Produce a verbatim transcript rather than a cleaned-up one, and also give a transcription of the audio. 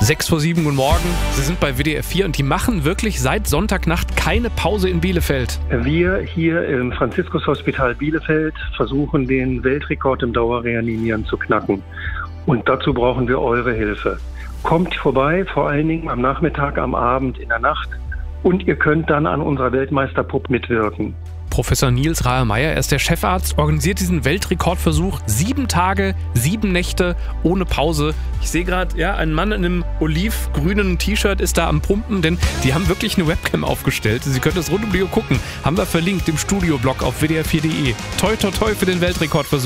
sechs vor sieben, guten Morgen. Sie sind bei W D R vier und die machen wirklich seit Sonntagnacht keine Pause in Bielefeld. Wir hier im Franziskus-Hospital Bielefeld versuchen, den Weltrekord im Dauerreanimieren zu knacken. Und dazu brauchen wir eure Hilfe. Kommt vorbei, vor allen Dingen am Nachmittag, am Abend, in der Nacht. Und ihr könnt dann an unserer Weltmeisterpupp mitwirken. Professor Nils Rahe-Meyer, er ist der Chefarzt, organisiert diesen Weltrekordversuch. Sieben Tage, sieben Nächte ohne Pause. Ich sehe gerade, ja, ein Mann in einem olivgrünen T-Shirt ist da am Pumpen, denn die haben wirklich eine Webcam aufgestellt. Sie können das rund um die Uhr gucken. Haben wir verlinkt im Studioblog auf w d r vier punkt d e. Toi, toi, toi für den Weltrekordversuch.